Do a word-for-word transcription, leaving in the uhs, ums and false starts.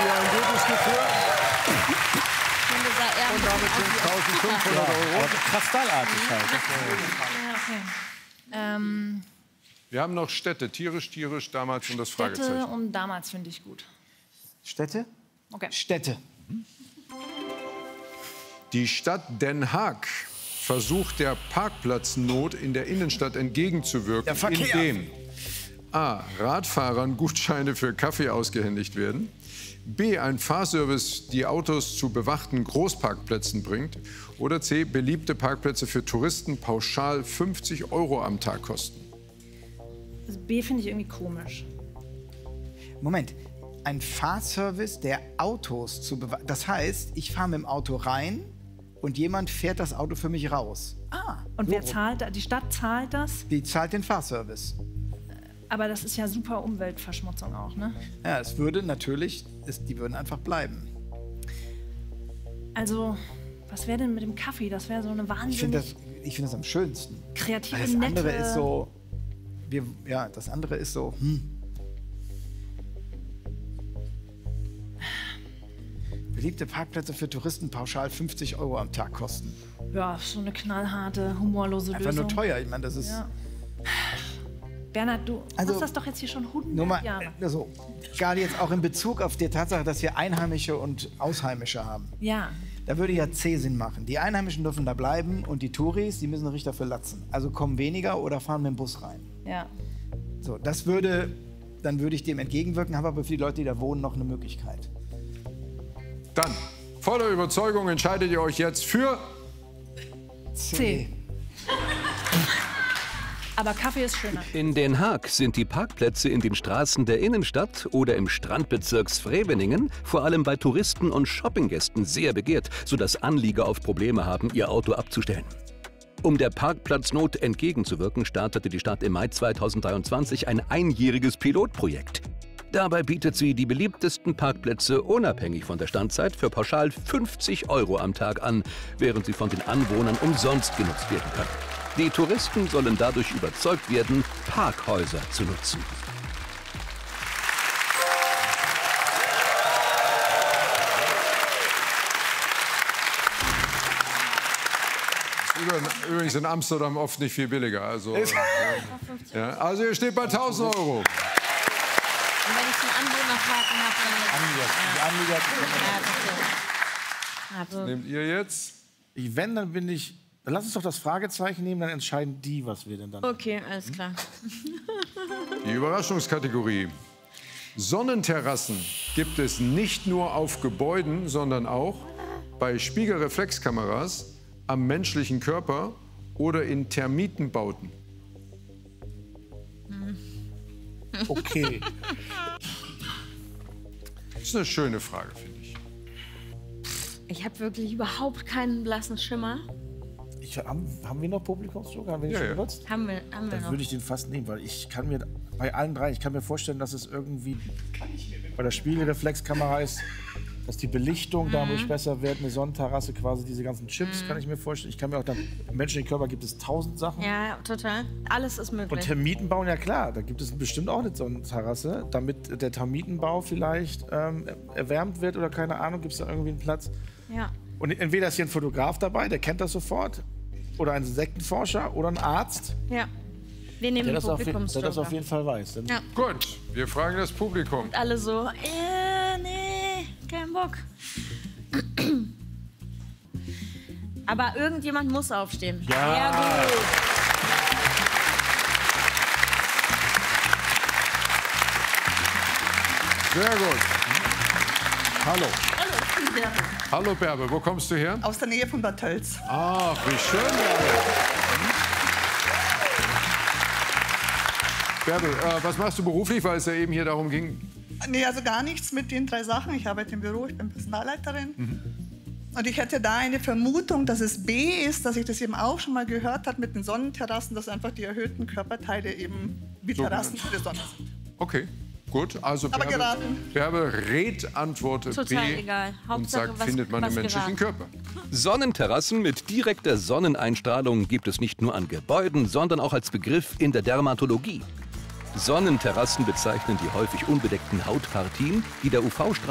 ihr ein gutes Gefühl. Und damit sind eintausendfünfhundert Euro. Kristallartig halt. Ja, okay. Ähm, Wir haben noch Städte, tierisch, tierisch, damals und das Städte Fragezeichen. und damals finde ich gut. Städte? Okay. Städte. Die Stadt Den Haag versucht der Parkplatznot in der Innenstadt entgegenzuwirken, Der Verkehr. indem a. Radfahrern Gutscheine für Kaffee ausgehändigt werden, b. ein Fahrservice die Autos zu bewachten Großparkplätzen bringt oder c. beliebte Parkplätze für Touristen pauschal fünfzig Euro am Tag kosten. Also B finde ich irgendwie komisch. Moment. Ein Fahrservice der Autos zu bewahren. Das heißt, ich fahre mit dem Auto rein und jemand fährt das Auto für mich raus. Ah. Und so. wer zahlt das? Die Stadt zahlt das? Die zahlt den Fahrservice. Aber das ist ja super Umweltverschmutzung auch, ne? Ja, es würde natürlich, es, die würden einfach bleiben. Also, was wäre denn mit dem Kaffee? Das wäre so eine Ich finde wahnsinnig das, ich find das am schönsten. kreative, Weil das nette... andere ist so, wir, ja, das andere ist so, hm. Beliebte Parkplätze für Touristen pauschal fünfzig Euro am Tag kosten. Ja, so eine knallharte, humorlose Einfach Lösung. nur teuer. Ich meine, das ist Ja. Bernhard, du Also, machst das doch jetzt hier schon hundert nur mal, Jahre. also, gerade jetzt auch in Bezug auf die Tatsache, dass wir Einheimische und Ausheimische haben. Ja, Da würde ja C Sinn machen. Die Einheimischen dürfen da bleiben und die Touris, die müssen richtig dafür latzen. Also kommen weniger oder fahren mit dem Bus rein. ja. So, das würde, dann würde ich dem entgegenwirken, habe aber für die Leute, die da wohnen, noch eine Möglichkeit. Dann, voller Überzeugung, entscheidet ihr euch jetzt für... C. Aber Kaffee ist schöner. In Den Haag sind die Parkplätze in den Straßen der Innenstadt oder im Strandbezirks Freveningen vor allem bei Touristen und Shoppinggästen sehr begehrt, sodass Anlieger oft Probleme haben, ihr Auto abzustellen. Um der Parkplatznot entgegenzuwirken, startete die Stadt im Mai zweitausenddreiundzwanzig ein einjähriges Pilotprojekt. Dabei bietet sie die beliebtesten Parkplätze unabhängig von der Standzeit für pauschal fünfzig Euro am Tag an, während sie von den Anwohnern umsonst genutzt werden können. Die Touristen sollen dadurch überzeugt werden, Parkhäuser zu nutzen. Übrigens in Amsterdam oft nicht viel billiger. Also, ja, also ihr steht bei tausend Euro. Und wenn ich einen Anwohnerparken habe, dann... Anlieger, Ja, Was nehmt ihr jetzt? Ich, wenn, dann bin ich. Dann lass uns doch das Fragezeichen nehmen, dann entscheiden die, was wir denn dann. okay, alles klar. Die Überraschungskategorie. Sonnenterrassen gibt es nicht nur auf Gebäuden, sondern auch bei Spiegelreflexkameras, am menschlichen Körper oder in Termitenbauten. Okay. Das ist eine schöne Frage, finde ich. Ich habe wirklich überhaupt keinen blassen Schimmer. Ich, haben, haben wir noch Publikumsdruck? Haben wir den Ja, schon ja. benutzt? Haben wir, haben wir Dann noch. würde ich den fast nehmen, weil ich kann mir bei allen drei, ich kann mir vorstellen, dass es irgendwie bei der Spiegelreflexkamera ist, dass die Belichtung Mhm. dadurch besser wird, eine Sonnenterrasse, quasi diese ganzen Chips, Mhm. kann ich mir vorstellen. Ich kann mir auch dann, im menschlichen Körper gibt es tausend Sachen. Ja, total. Alles ist Und möglich. Termitenbauen, ja klar, da gibt es bestimmt auch eine Sonnenterrasse, damit der Termitenbau vielleicht ähm, erwärmt wird oder keine Ahnung, gibt es da irgendwie einen Platz. Ja. Und entweder ist hier ein Fotograf dabei, der kennt das sofort, oder ein Insektenforscher oder ein Arzt, Ja. Wir nehmen der den das, auf, je- der das Publikumsjoker. auf jeden Fall weiß. Dann Ja. Gut, wir fragen das Publikum. Alle so, äh, nee, kein Bock. Aber irgendjemand muss aufstehen. Ja. Sehr gut. Sehr gut. Hallo. Hallo, ich bin Bärbel. Hallo Bärbel, wo kommst du her? Aus der Nähe von Bad Tölz. Ach, wie schön, Bärbel. Bärbel, äh, was machst du beruflich, weil es ja eben hier darum ging? Nee, also gar nichts mit den drei Sachen. Ich arbeite im Büro, ich bin Personalleiterin. Mhm. Und ich hätte da eine Vermutung, dass es B ist, dass ich das eben auch schon mal gehört habe mit den Sonnenterrassen, dass einfach die erhöhten Körperteile eben wie So Terrassen genannt. für die Sonne sind. Okay, gut. Also Aber Bärbel, geraten. Bärbel rät Antwort Total B egal. und Hauptsache, sagt, was- findet man was im menschlichen geraten. Körper. Sonnenterrassen mit direkter Sonneneinstrahlung gibt es nicht nur an Gebäuden, sondern auch als Begriff in der Dermatologie. Sonnenterrassen bezeichnen die häufig unbedeckten Hautpartien, die der U V-Strahlung